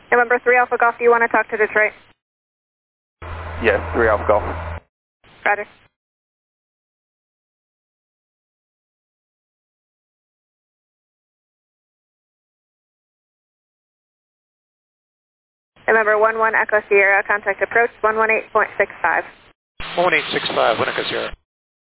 November 3 Alpha Golf, do you want to talk to Detroit? Yes, 3 Alpha Golf. Roger. November 11 Echo Sierra, contact approach 118.65. 11865, 1 Echo Sierra.